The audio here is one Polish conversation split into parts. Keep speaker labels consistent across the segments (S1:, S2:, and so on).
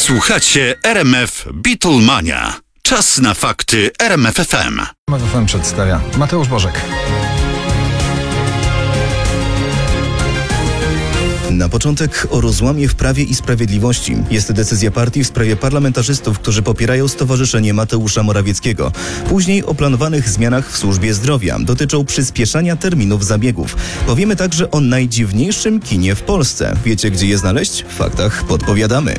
S1: Słuchacie RMF Beatlemania. Czas na fakty RMF FM.
S2: RMF FM przedstawia Mateusz Bożek.
S3: Na początek o rozłamie w Prawie i Sprawiedliwości. Jest decyzja partii w sprawie parlamentarzystów, którzy popierają Stowarzyszenie Mateusza Morawieckiego. Później o planowanych zmianach w służbie zdrowia. Dotyczą przyspieszania terminów zabiegów. Powiemy także o najdziwniejszym kinie w Polsce. Wiecie, gdzie je znaleźć? W faktach podpowiadamy.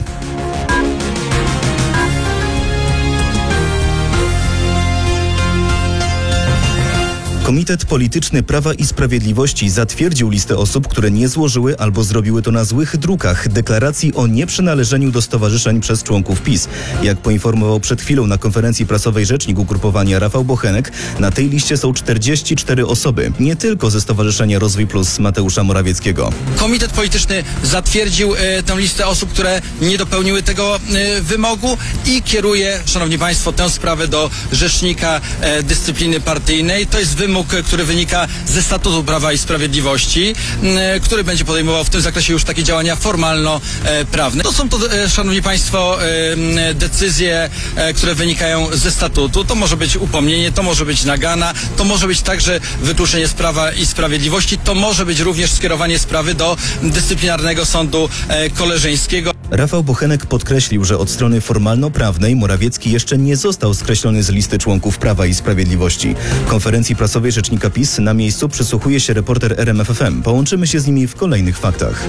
S3: Komitet Polityczny Prawa i Sprawiedliwości zatwierdził listę osób, które nie złożyły albo zrobiły to na złych drukach deklaracji o nieprzynależeniu do stowarzyszeń przez członków PiS. Jak poinformował przed chwilą na konferencji prasowej rzecznik ugrupowania Rafał Bochenek, na tej liście są 44 osoby, nie tylko ze Stowarzyszenia Rozwój Plus Mateusza Morawieckiego.
S4: Komitet Polityczny zatwierdził tę listę osób, które nie dopełniły tego wymogu i kieruje, szanowni państwo, tę sprawę do Rzecznika Dyscypliny Partyjnej. To jest wymóg, który wynika ze statutu Prawa i Sprawiedliwości, który będzie podejmował w tym zakresie już takie działania formalno-prawne. To są to, szanowni państwo, decyzje, które wynikają ze statutu. To może być upomnienie, to może być nagana, to może być także wykluczenie z Prawa i Sprawiedliwości, to może być również skierowanie sprawy do Dyscyplinarnego Sądu Koleżeńskiego.
S3: Rafał Bochenek podkreślił, że od strony formalno-prawnej Morawiecki jeszcze nie został skreślony z listy członków Prawa i Sprawiedliwości. Konferencji prasowej rzecznika PiS na miejscu przysłuchuje się reporter RMF FM. Połączymy się z nimi w kolejnych faktach.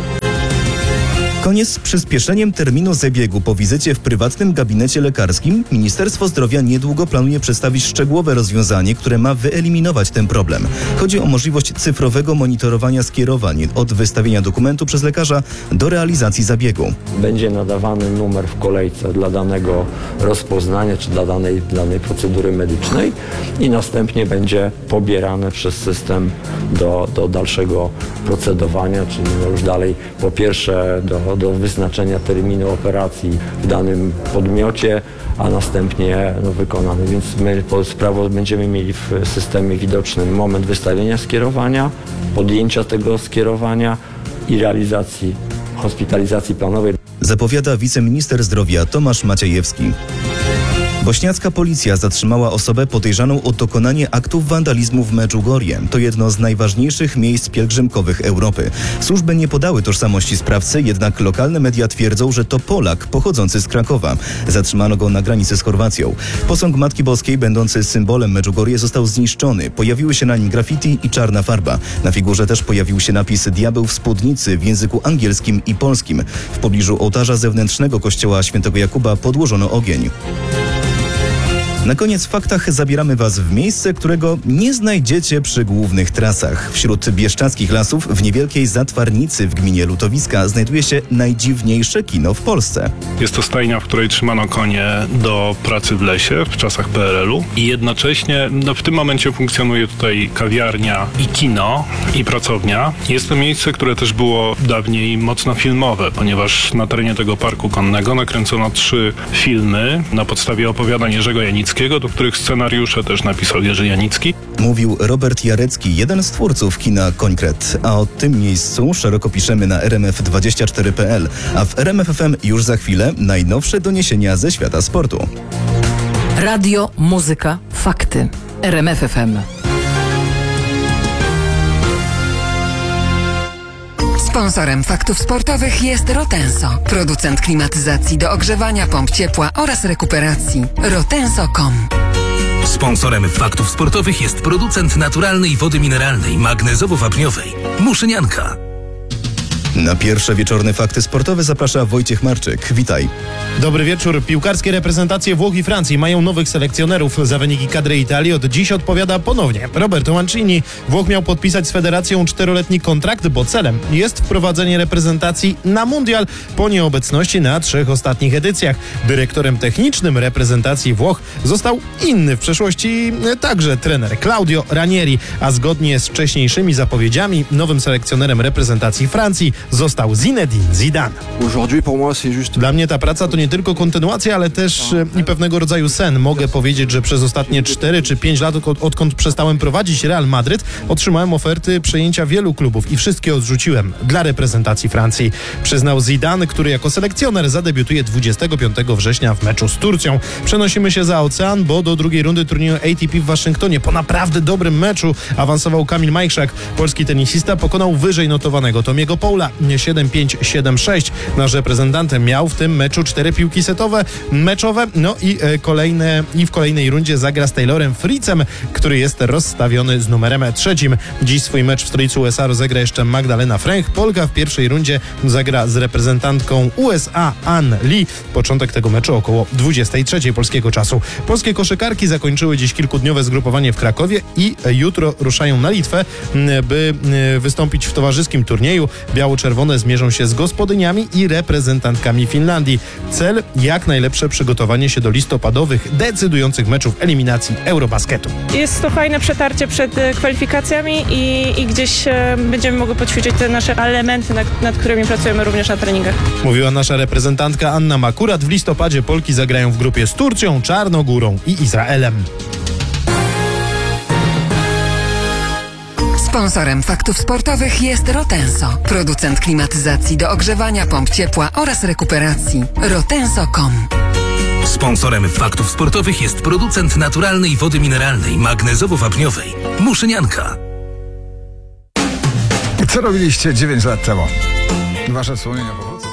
S3: Koniec z przyspieszeniem terminu zabiegu po wizycie w prywatnym gabinecie lekarskim. Ministerstwo Zdrowia niedługo planuje przedstawić szczegółowe rozwiązanie, które ma wyeliminować ten problem. Chodzi o możliwość cyfrowego monitorowania skierowań od wystawienia dokumentu przez lekarza do realizacji zabiegu.
S5: Będzie nadawany numer w kolejce dla danego rozpoznania czy dla danej procedury medycznej i następnie będzie pobierane przez system do dalszego procedowania, czyli już dalej po pierwsze do wyznaczenia terminu operacji w danym podmiocie, a następnie wykonany. Więc my sprawę będziemy mieli w systemie widocznym moment wystawienia skierowania, podjęcia tego skierowania i realizacji hospitalizacji planowej.
S3: Zapowiada wiceminister zdrowia Tomasz Maciejewski. Bośniacka policja zatrzymała osobę podejrzaną o dokonanie aktów wandalizmu w Medjugorje. To jedno z najważniejszych miejsc pielgrzymkowych Europy. Służby nie podały tożsamości sprawcy, jednak lokalne media twierdzą, że to Polak pochodzący z Krakowa. Zatrzymano go na granicy z Chorwacją. Posąg Matki Boskiej, będący symbolem Medjugorje, został zniszczony. Pojawiły się na nim graffiti i czarna farba. Na figurze też pojawił się napis Diabeł w spódnicy w języku angielskim i polskim. W pobliżu ołtarza zewnętrznego kościoła Świętego Jakuba podłożono ogień. Na koniec w faktach zabieramy Was w miejsce, którego nie znajdziecie przy głównych trasach. Wśród bieszczadzkich lasów w niewielkiej Zatwarnicy w gminie Lutowiska znajduje się najdziwniejsze kino w Polsce.
S6: Jest to stajnia, w której trzymano konie do pracy w lesie w czasach PRL-u i jednocześnie w tym momencie funkcjonuje tutaj kawiarnia i kino i pracownia. Jest to miejsce, które też było dawniej mocno filmowe, ponieważ na terenie tego parku konnego nakręcono 3 filmy na podstawie opowiadań Jerzego Janickiego, do których scenariusze też napisał Jerzy Janicki.
S3: Mówił Robert Jarecki, jeden z twórców kina Konkret. A o tym miejscu szeroko piszemy na rmf24.pl. A w RMF FM już za chwilę najnowsze doniesienia ze świata sportu.
S7: Radio, muzyka, fakty. RMF FM.
S8: Sponsorem faktów sportowych jest Rotenso, producent klimatyzacji do ogrzewania, pomp ciepła oraz rekuperacji. Rotenso.com.
S9: Sponsorem faktów sportowych jest producent naturalnej wody mineralnej magnezowo-wapniowej Muszynianka.
S3: Na pierwsze wieczorne fakty sportowe zaprasza Wojciech Marczyk. Witaj.
S10: Dobry wieczór. Piłkarskie reprezentacje Włoch i Francji mają nowych selekcjonerów. Za wyniki kadry Italii od dziś odpowiada ponownie Roberto Mancini. Włoch miał podpisać z federacją 4-letni kontrakt, bo celem jest wprowadzenie reprezentacji na mundial po nieobecności na 3 ostatnich edycjach. Dyrektorem technicznym reprezentacji Włoch został inny w przeszłości także trener Claudio Ranieri, a zgodnie z wcześniejszymi zapowiedziami nowym selekcjonerem reprezentacji Francji został Zinedine Zidane. Dla mnie ta praca to nie tylko kontynuacja, ale też i pewnego rodzaju sen. Mogę powiedzieć, że przez ostatnie 4 czy 5 lat, odkąd przestałem prowadzić Real Madryt, otrzymałem oferty przejęcia wielu klubów i wszystkie odrzuciłem dla reprezentacji Francji. Przyznał Zidane, który jako selekcjoner zadebiutuje 25 września w meczu z Turcją. Przenosimy się za ocean, bo do drugiej rundy turnieju ATP w Waszyngtonie po naprawdę dobrym meczu awansował Kamil Majchrzak. Polski tenisista pokonał wyżej notowanego Tomiego Paula 7-5, 7-6. Nasz reprezentant miał w tym meczu 4 piłki meczowe, no i w kolejnej rundzie zagra z Taylorem Fritzem, który jest rozstawiony z numerem 3. Dziś swój mecz w stolicy USA rozegra jeszcze Magdalena Fręch. Polka w pierwszej rundzie zagra z reprezentantką USA Ann Lee. Początek tego meczu około 23 polskiego czasu. Polskie koszykarki zakończyły dziś kilkudniowe zgrupowanie w Krakowie i jutro ruszają na Litwę, by wystąpić w towarzyskim turnieju. Biało-czerwone zmierzą się z gospodyniami i reprezentantkami Finlandii. Cel jak najlepsze przygotowanie się do listopadowych, decydujących meczów eliminacji Eurobasketu.
S11: Jest to fajne przetarcie przed kwalifikacjami i gdzieś będziemy mogli poćwiczyć te nasze elementy, nad którymi pracujemy również na treningach.
S10: Mówiła nasza reprezentantka Anna Makurat. W listopadzie Polki zagrają w grupie z Turcją, Czarnogórą i Izraelem.
S8: Sponsorem Faktów Sportowych jest Rotenso, producent klimatyzacji do ogrzewania, pomp ciepła oraz rekuperacji. Rotenso.com.
S9: Sponsorem Faktów Sportowych jest producent naturalnej wody mineralnej magnezowo-wapniowej Muszynianka.
S2: Co robiliście 9 lat temu? Wasze wspomnienia pochodzą?